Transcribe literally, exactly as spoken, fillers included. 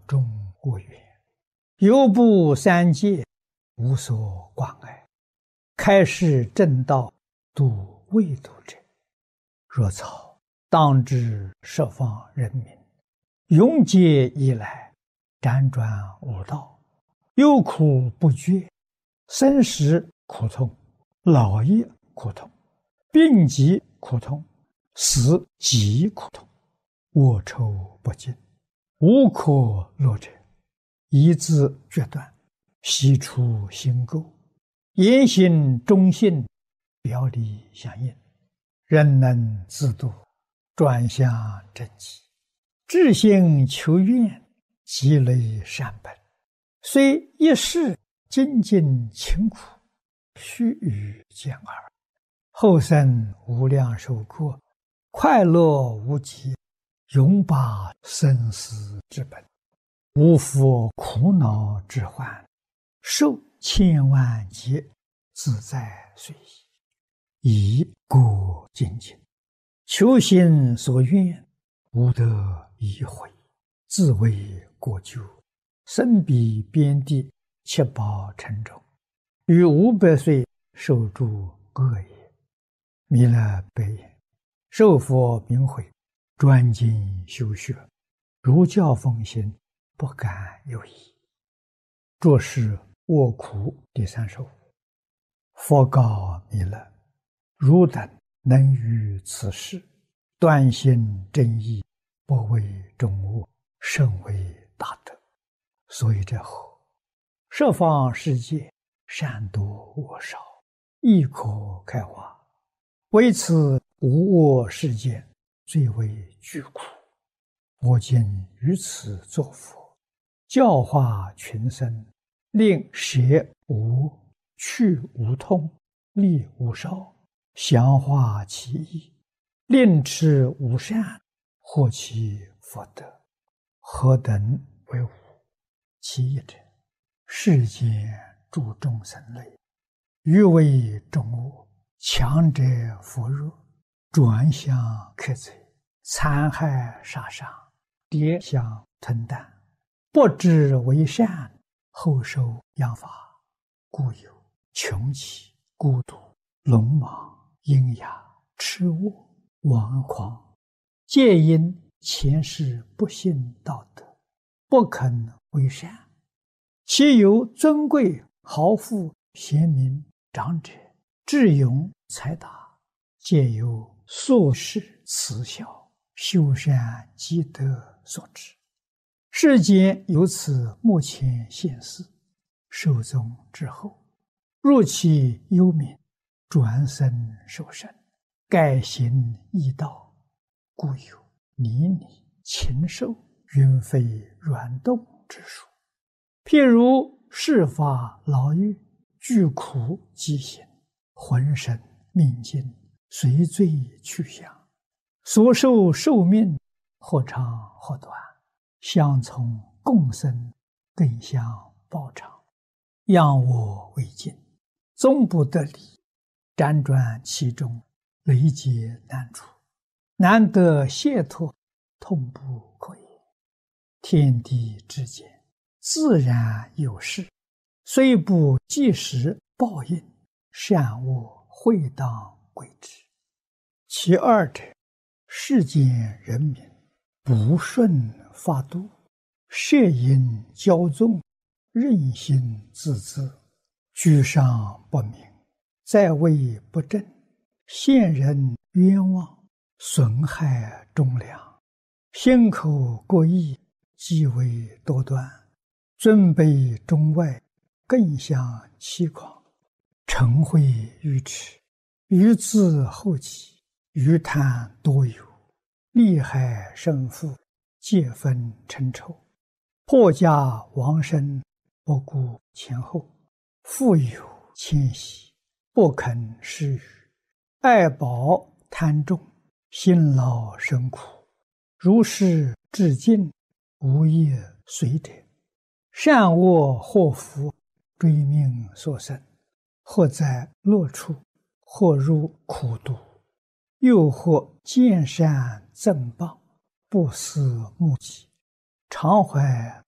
众无缘，犹布三界，无所关爱。开示正道，度未度者。若草，当知十方人民，永劫以来，辗转无道，忧苦不绝，生时苦痛，老业苦痛，病疾苦痛，死极苦痛，卧愁不尽，无可乐者，一字决断，悉出心垢，言行忠信，表里相应，人能自度，转向正极，至心求愿，积累善本，虽一世精进勤苦，须臾见耳，后生无量寿过，快乐无极，永拔生死之本，无复苦恼之患，受千万劫，自在随意，以过精进，求心所愿，无得已悔，自为过咎，身彼边地，七宝沉重，于五百岁受诸恶业。弥勒白言：受佛名讳，专精修学，如教奉行，不敢有疑。作是卧苦第三十五。佛告弥勒：汝等能于此事，断心正义，不为众恶，甚为大德。所以者何？十方世界，善多恶少，亦可开化。为此无恶世间，最为具苦。我今于此作佛，教化群生，令舍无、去无痛，利无少，详化其意，令持无善，获其福德。何等为无？其一者，世间诸众生类，欲为众恶，强者扶弱，转向克贼，残害杀伤，跌相吞啖，不知为善，后受殃罚，故有穷奇、孤独、鲁莽、阴哑、痴恶、顽狂，皆因前世不信道德，不肯为善。其有尊贵、豪富、贤明、长者、智勇、才达，皆由宿世慈孝、修善积德所致。世间由此目前现世，寿终之后，入其幽冥，转生受生，改行异道，故有泥泞、禽兽、云飞软动之术。譬如世法牢狱，具苦疾行，浑身命尽，随罪去向，所受寿命或长或短，相从共生，更相报偿，仰我为镜，终不得离，辗转其中，累劫难除，难得解脱，痛不可言。天地之间，自然有事，虽不即时报应，善恶会当归之。其二者，世间人民不顺法度，摄引骄纵，任性自恣，居上不明，在位不正，陷人冤枉，损害忠良，心口过意，极为多端，尊卑中外，更相欺诳，嗔恚愚痴，愚自后己，愚贪多有，利害胜负，皆分成仇，破家亡身，不顾前后，富有谦息，不肯施予，爱宝贪重，辛劳生苦，如是至尽，无业随者，善恶祸福，追命所生，或在乐处，或入苦毒，又或见善赠谤，不思目己，常怀